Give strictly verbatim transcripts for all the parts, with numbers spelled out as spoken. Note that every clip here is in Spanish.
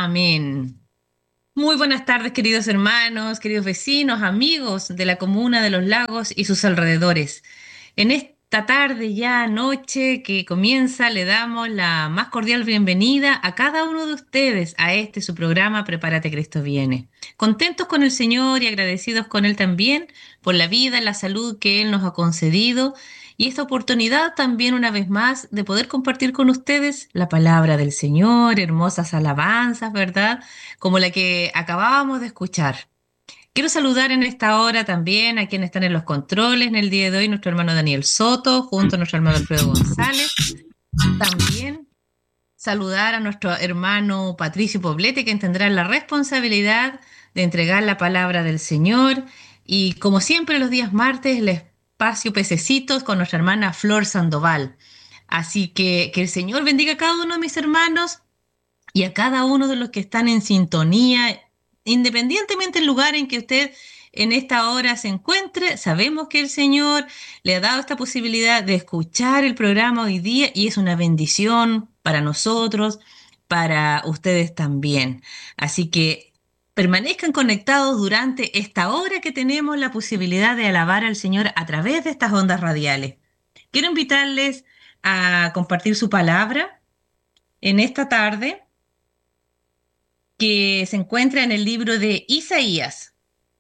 Amén. Muy buenas tardes, queridos hermanos, queridos vecinos, amigos de la comuna de Los Lagos y sus alrededores. En esta tarde ya noche que comienza, le damos la más cordial bienvenida a cada uno de ustedes a este su programa Prepárate, Cristo viene. Contentos con el Señor y agradecidos con Él también por la vida, la salud que Él nos ha concedido y esta oportunidad también una vez más de poder compartir con ustedes la palabra del Señor, hermosas alabanzas, ¿verdad? Como la que acabábamos de escuchar. Quiero saludar en esta hora también a quienes están en los controles en el día de hoy, nuestro hermano Daniel Soto, junto a nuestro hermano Alfredo González. También saludar a nuestro hermano Patricio Poblete, quien tendrá la responsabilidad de entregar la palabra del Señor. Y como siempre, los días martes, el espacio Pececitos con nuestra hermana Flor Sandoval. Así que que el Señor bendiga a cada uno de mis hermanos y a cada uno de los que están en sintonía, independientemente del lugar en que usted en esta hora se encuentre. Sabemos que el Señor le ha dado esta posibilidad de escuchar el programa hoy día y es una bendición para nosotros, para ustedes también. Así que permanezcan conectados durante esta hora que tenemos la posibilidad de alabar al Señor a través de estas ondas radiales. Quiero invitarles a compartir su palabra en esta tarde que se encuentra en el libro de Isaías,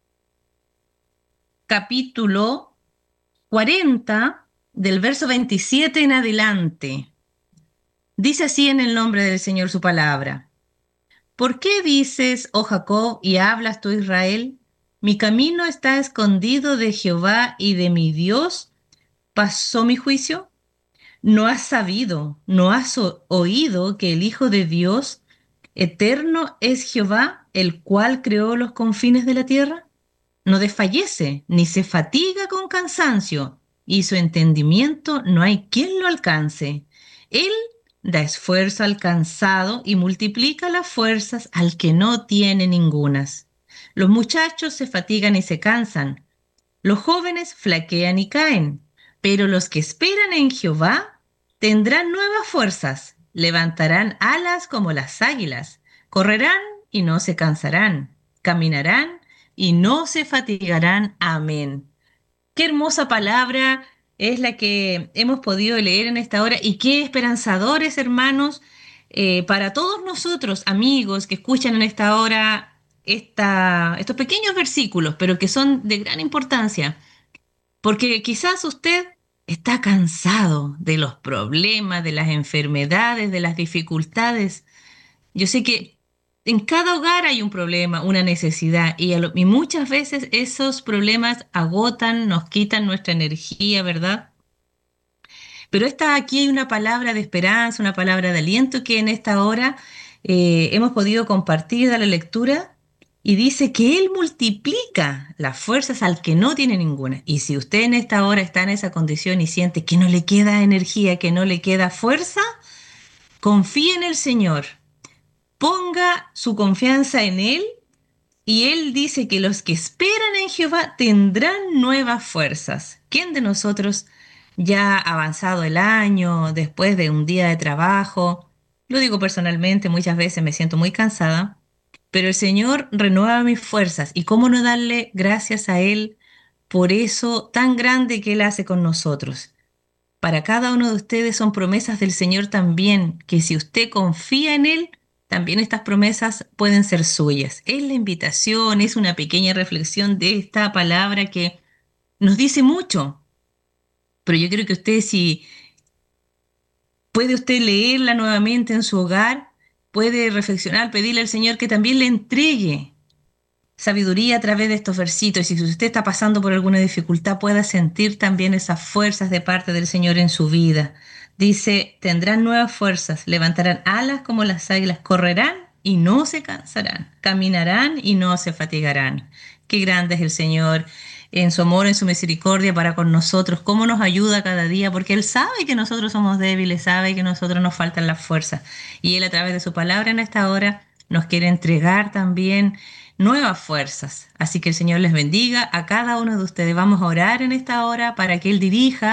capítulo cuarenta, del verso veintisiete en adelante. Dice así en el nombre del Señor su palabra. ¿Por qué dices, oh Jacob, y hablas tú, Israel? Mi camino está escondido de Jehová y de mi Dios pasó mi juicio. ¿No has sabido, no has o- oído que el Hijo de Dios eterno es Jehová, el cual creó los confines de la tierra? No desfallece, ni se fatiga con cansancio, y su entendimiento no hay quien lo alcance. Él da esfuerzo al cansado y multiplica las fuerzas al que no tiene ningunas. Los muchachos se fatigan y se cansan, los jóvenes flaquean y caen, pero los que esperan en Jehová tendrán nuevas fuerzas, levantarán alas como las águilas, correrán y no se cansarán, caminarán y no se fatigarán. Amén. Qué hermosa palabra es la que hemos podido leer en esta hora y qué esperanzadores, hermanos, eh, para todos nosotros, amigos que escuchan en esta hora esta, estos pequeños versículos, pero que son de gran importancia. Porque quizás usted está cansado de los problemas, de las enfermedades, de las dificultades. Yo sé que en cada hogar hay un problema, una necesidad, y, a lo- y muchas veces esos problemas agotan, nos quitan nuestra energía, ¿verdad? Pero esta, aquí hay una palabra de esperanza, una palabra de aliento que en esta hora eh, hemos podido compartir de la lectura y dice que Él multiplica las fuerzas al que no tiene ninguna. Y si usted en esta hora está en esa condición y siente que no le queda energía, que no le queda fuerza, confíe en el Señor, ponga su confianza en Él y Él dice que los que esperan en Jehová tendrán nuevas fuerzas. ¿Quién de nosotros ya ha avanzado el año, después de un día de trabajo? Lo digo personalmente, muchas veces me siento muy cansada, pero el Señor renueva mis fuerzas y cómo no darle gracias a Él por eso tan grande que Él hace con nosotros. Para cada uno de ustedes son promesas del Señor también, que si usted confía en Él, también estas promesas pueden ser suyas. Es la invitación, es una pequeña reflexión de esta palabra que nos dice mucho, pero yo creo que usted, si puede usted leerla nuevamente en su hogar, puede reflexionar, pedirle al Señor que también le entregue sabiduría a través de estos versitos. Y si usted está pasando por alguna dificultad, pueda sentir también esas fuerzas de parte del Señor en su vida. Dice, tendrán nuevas fuerzas, levantarán alas como las águilas, correrán y no se cansarán, caminarán y no se fatigarán. Qué grande es el Señor en su amor, en su misericordia para con nosotros, cómo nos ayuda cada día, porque Él sabe que nosotros somos débiles, sabe que nosotros nos faltan las fuerzas. Y Él a través de su palabra en esta hora nos quiere entregar también nuevas fuerzas. Así que el Señor les bendiga a cada uno de ustedes. Vamos a orar en esta hora para que Él dirija.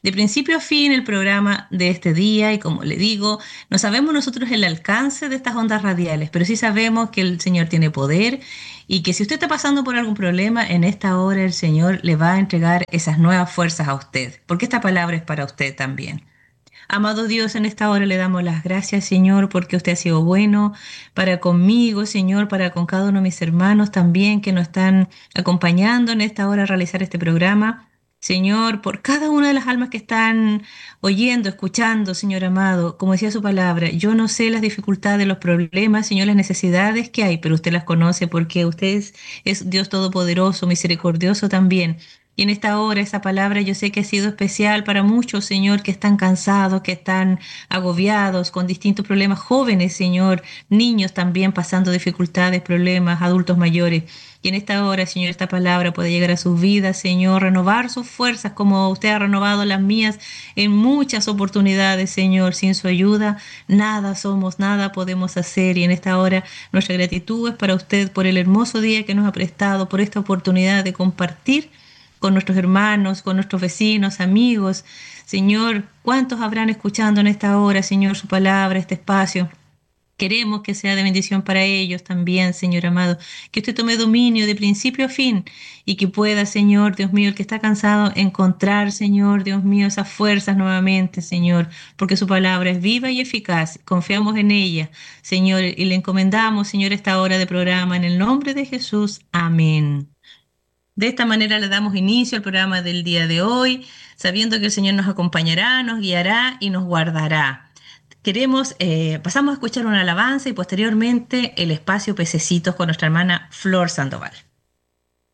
de principio a fin el programa de este día y como le digo, no sabemos nosotros el alcance de estas ondas radiales, pero sí sabemos que el Señor tiene poder y que si usted está pasando por algún problema, en esta hora el Señor le va a entregar esas nuevas fuerzas a usted, porque esta palabra es para usted también. Amado Dios, en esta hora le damos las gracias, Señor, porque usted ha sido bueno para conmigo, Señor, para con cada uno de mis hermanos también que nos están acompañando en esta hora a realizar este programa. Señor, por cada una de las almas que están oyendo, escuchando, Señor amado, como decía su palabra, yo no sé las dificultades, los problemas, Señor, las necesidades que hay, pero usted las conoce porque usted es, es Dios todopoderoso, misericordioso también. Y en esta hora, esa palabra yo sé que ha sido especial para muchos, Señor, que están cansados, que están agobiados con distintos problemas, jóvenes, Señor, niños también pasando dificultades, problemas, adultos mayores. Y en esta hora, Señor, esta palabra puede llegar a sus vidas, Señor, renovar sus fuerzas como usted ha renovado las mías en muchas oportunidades, Señor. Sin su ayuda, nada somos, nada podemos hacer. Y en esta hora, nuestra gratitud es para usted por el hermoso día que nos ha prestado, por esta oportunidad de compartir con nuestros hermanos, con nuestros vecinos, amigos. Señor, ¿cuántos habrán escuchando en esta hora, Señor, su palabra, este espacio? Queremos que sea de bendición para ellos también, Señor amado. Que usted tome dominio de principio a fin y que pueda, Señor, Dios mío, el que está cansado, encontrar, Señor, Dios mío, esas fuerzas nuevamente, Señor, porque su palabra es viva y eficaz. Confiamos en ella, Señor, y le encomendamos, Señor, esta hora de programa en el nombre de Jesús. Amén. De esta manera le damos inicio al programa del día de hoy, sabiendo que el Señor nos acompañará, nos guiará y nos guardará. Queremos, eh, pasamos a escuchar una alabanza y posteriormente el espacio Pececitos con nuestra hermana Flor Sandoval.